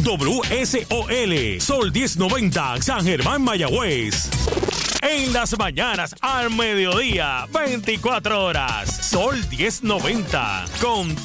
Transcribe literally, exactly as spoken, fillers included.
W S O L, Sol diez noventa, San Germán, Mayagüez. En las mañanas, al mediodía, veinticuatro horas, Sol diez noventa, con